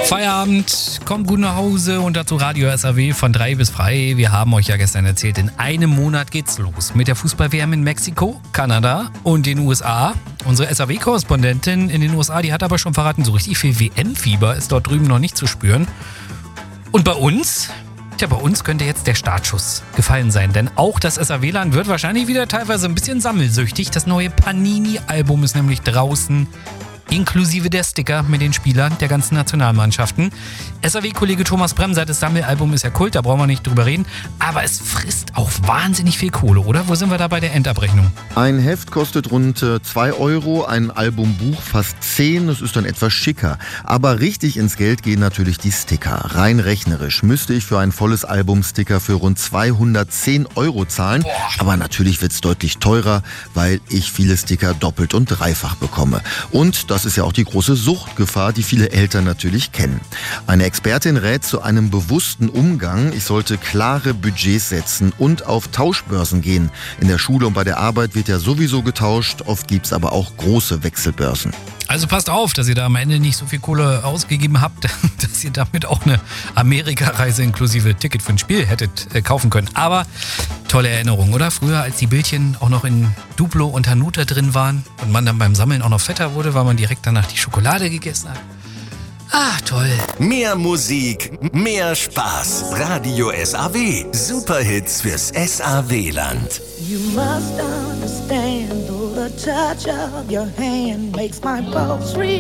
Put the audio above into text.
Feierabend, kommt gut nach Hause und dazu Radio SAW von 3 bis frei. Wir haben euch ja gestern erzählt, in einem Monat geht's los mit der Fußball-WM in Mexiko, Kanada und den USA. Unsere SAW-Korrespondentin in den USA, die hat aber schon verraten, so richtig viel WM-Fieber ist dort drüben noch nicht zu spüren. Und bei uns? Tja, bei uns könnte jetzt der Startschuss gefallen sein, denn auch das SAW-Land wird wahrscheinlich wieder teilweise ein bisschen sammelsüchtig. Das neue Panini-Album ist nämlich draußen, inklusive der Sticker mit den Spielern der ganzen Nationalmannschaften. SAW-Kollege Thomas Brem sagt, das Sammelalbum ist ja Kult, da brauchen wir nicht drüber reden. Aber es frisst auch wahnsinnig viel Kohle, oder? Wo sind wir da bei der Endabrechnung? Ein Heft kostet rund 2 Euro, ein Albumbuch fast 10, das ist dann etwas schicker. Aber richtig ins Geld gehen natürlich die Sticker. Rein rechnerisch müsste ich für ein volles Album Sticker für rund 210 Euro zahlen. Aber natürlich wird es deutlich teurer, weil ich viele Sticker doppelt und dreifach bekomme. Und das ist ja auch die große Suchtgefahr, die viele Eltern natürlich kennen. Eine Expertin rät zu einem bewussten Umgang. Ich sollte klare Budgets setzen und auf Tauschbörsen gehen. In der Schule und bei der Arbeit wird ja sowieso getauscht. Oft gibt es aber auch große Wechselbörsen. Also passt auf, dass ihr da am Ende nicht so viel Kohle ausgegeben habt, dass ihr damit auch eine Amerika-Reise inklusive Ticket für ein Spiel hättet kaufen können. Aber tolle Erinnerung, oder? Früher, als die Bildchen auch noch in Duplo und Hanuta drin waren und man dann beim Sammeln auch noch fetter wurde, weil man direkt danach die Schokolade gegessen hat. Ah, toll. Mehr Musik, mehr Spaß. Radio SAW. Superhits fürs SAW-Land. You must understand, though the touch of your hand makes my pulse